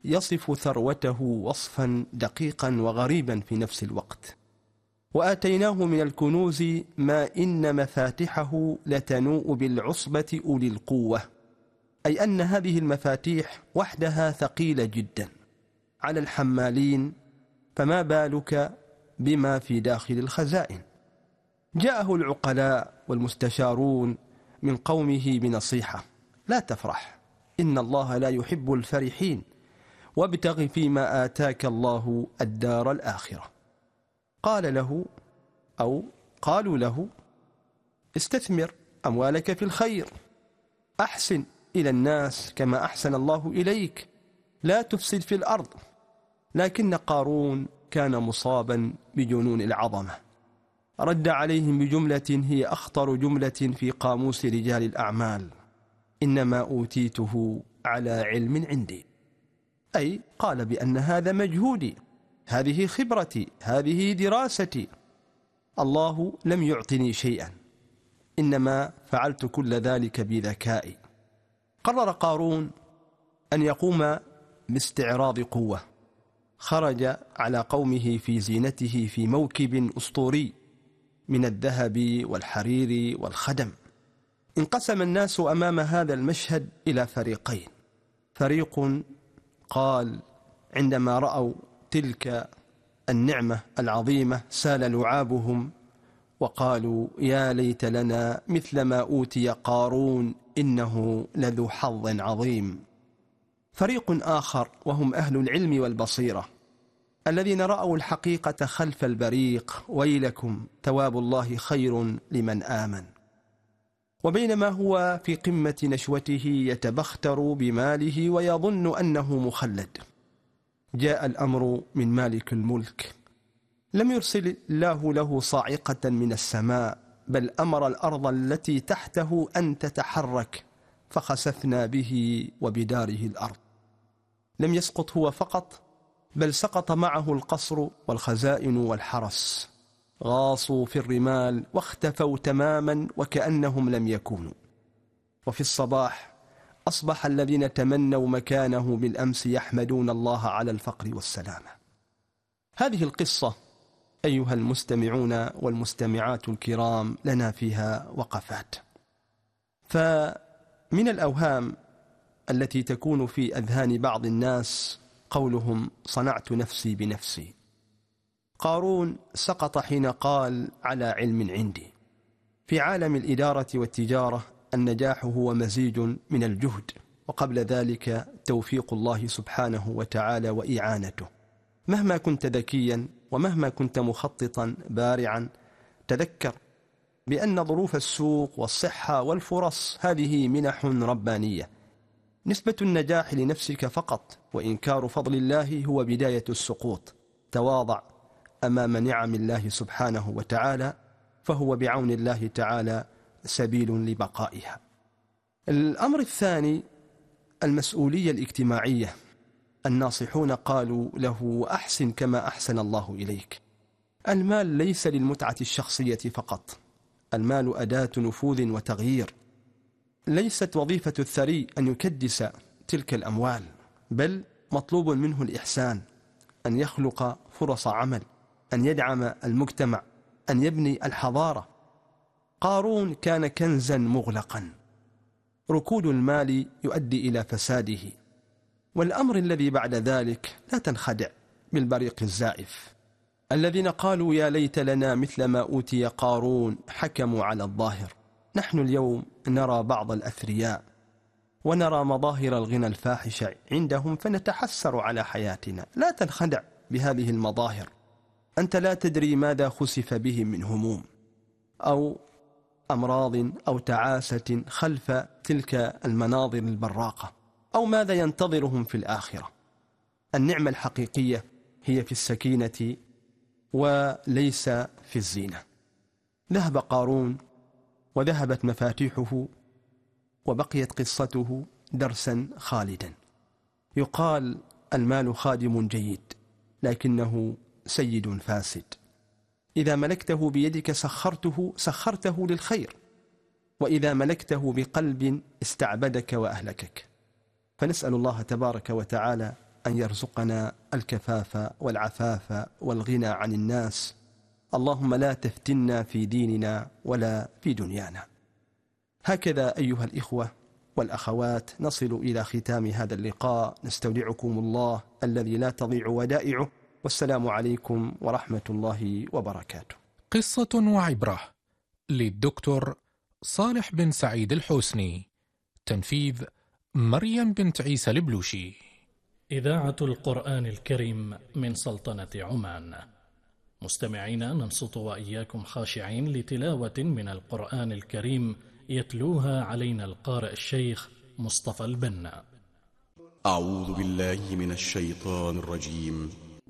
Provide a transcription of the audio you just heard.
يصف ثروته وصفا دقيقا وغريبا في نفس الوقت. وآتيناه من الكنوز ما إن مفاتحه لتنوء بالعصبة أولي القوة، أي أن هذه المفاتيح وحدها ثقيلة جدا على الحمالين، فما بالك بما في داخل الخزائن. جاءه العقلاء والمستشارون من قومه بنصيحة: لا تفرح، إن الله لا يحب الفرحين، وابتغ فيما آتاك الله الدار الآخرة. قالوا له: استثمر أموالك في الخير، أحسن إلى الناس كما أحسن الله إليك، لا تفسد في الأرض. لكن قارون كان مصابا بجنون العظمة، رد عليهم بجملة هي أخطر جملة في قاموس رجال الأعمال: إنما أوتيته على علم عندي. أي قال بأن هذا مجهودي، هذه خبرتي، هذه دراستي، الله لم يعطني شيئا، إنما فعلت كل ذلك بذكائي. قرر قارون أن يقوم باستعراض قوة. خرج على قومه في زينته في موكب أسطوري من الذهب والحرير والخدم. انقسم الناس أمام هذا المشهد إلى فريقين. فريق قال عندما رأوا تلك النعمة العظيمة سال لعابهم وقالوا: يا ليت لنا مثل ما أوتي قارون إنه لذو حظ عظيم. فريق آخر وهم أهل العلم والبصيرة الذين رأوا الحقيقة خلف البريق: ويلكم ثواب الله خير لمن آمن. وبينما هو في قمة نشوته يتبختر بماله ويظن أنه مخلد، جاء الأمر من مالك الملك. لم يرسل الله له صاعقة من السماء، بل أمر الأرض التي تحته أن تتحرك، فخسفنا به وبداره الأرض. لم يسقط هو فقط، بل سقط معه القصر والخزائن والحرس، غاصوا في الرمال واختفوا تماما وكأنهم لم يكونوا. وفي الصباح أصبح الذين تمنوا مكانه بالأمس يحمدون الله على الفقر والسلامة. هذه القصة أيها المستمعون والمستمعات الكرام لنا فيها وقفات. فمن الأوهام التي تكون في أذهان بعض الناس قولهم: صنعت نفسي بنفسي. قارون سقط حين قال: على علم عندي. في عالم الإدارة والتجارة النجاح هو مزيج من الجهد، وقبل ذلك توفيق الله سبحانه وتعالى وإعانته. مهما كنت ذكيا ومهما كنت مخططا بارعا، تذكر بأن ظروف السوق والصحة والفرص هذه منح ربانية. نسبة النجاح لنفسك فقط، وإنكار فضل الله هو بداية السقوط. تواضع أمام نعم الله سبحانه وتعالى، فهو بعون الله تعالى سبيل لبقائها. الأمر الثاني المسؤولية الاجتماعية. الناصحون قالوا له: أحسن كما أحسن الله إليك. المال ليس للمتعة الشخصية فقط، المال أداة نفوذ وتغيير. ليست وظيفة الثري أن يكدس تلك الأموال، بل مطلوب منه الإحسان، أن يخلق فرص عمل، أن يدعم المجتمع، أن يبني الحضارة. قارون كان كنزا مغلقا، ركود المال يؤدي إلى فساده. والأمر الذي بعد ذلك: لا تنخدع بالبريق الزائف. الذين قالوا يا ليت لنا مثل ما أوتي قارون حكموا على الظاهر. نحن اليوم نرى بعض الأثرياء ونرى مظاهر الغنى الفاحش عندهم فنتحسر على حياتنا. لا تنخدع بهذه المظاهر، أنت لا تدري ماذا خسف بهم من هموم أو أمراض أو تعاسة خلف تلك المناظر البراقة، أو ماذا ينتظرهم في الآخرة. النعمة الحقيقية هي في السكينة وليس في الزينة. ذهب قارون وذهبت مفاتيحه، وبقيت قصته درسا خالدا. يقال: المال خادم جيد لكنه سيد فاسد. إذا ملكته بيدك سخرته للخير، وإذا ملكته بقلب استعبدك وأهلكك. فنسأل الله تبارك وتعالى أن يرزقنا الكفاف والعفاف والغنى عن الناس. اللهم لا تفتنا في ديننا ولا في دنيانا. هكذا أيها الإخوة والأخوات نصل إلى ختام هذا اللقاء، نستودعكم الله الذي لا تضيع ودائعه، والسلام عليكم ورحمة الله وبركاته. قصة وعبرة للدكتور صالح بن سعيد الحسني، تنفيذ مريم بنت عيسى البلوشي. إذاعة القرآن الكريم من سلطنة عمان. مستمعين، ننصت وإياكم خاشعين لتلاوة من القرآن الكريم يتلوها علينا القارئ الشيخ مصطفى البنا. أعوذ بالله من الشيطان الرجيم.